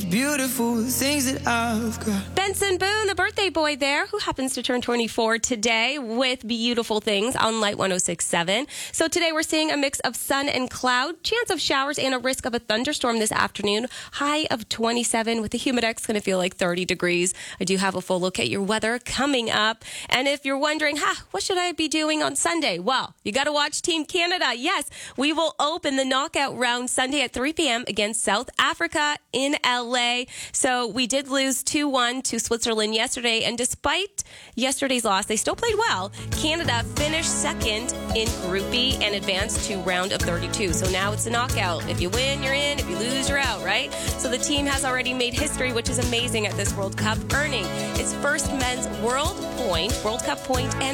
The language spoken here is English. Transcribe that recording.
beautiful things that I've got. Benson Boone, the birthday boy there, who happens to turn 24 today with Beautiful Things on Light 106.7. So today we're seeing a mix of sun and cloud, chance of showers and a risk of a thunderstorm this afternoon. High of 27 with the humidex, going to feel like 30 degrees. I do have a full look at your weather coming up. And if you're wondering, what should I be doing on Sunday? Well, you got to watch Team Canada. Yes, we will open the knockout round Sunday at 3 p.m. against South Africa in LA. So we did lose 2-1 to Switzerland yesterday, and despite yesterday's loss, they still played well. Canada finished second in Group B and advanced to round of 32. So now it's a knockout. If you win, you're in. If you lose, you're out, right? So the team has already made history, which is amazing at this World Cup, earning its first men's World Cup point and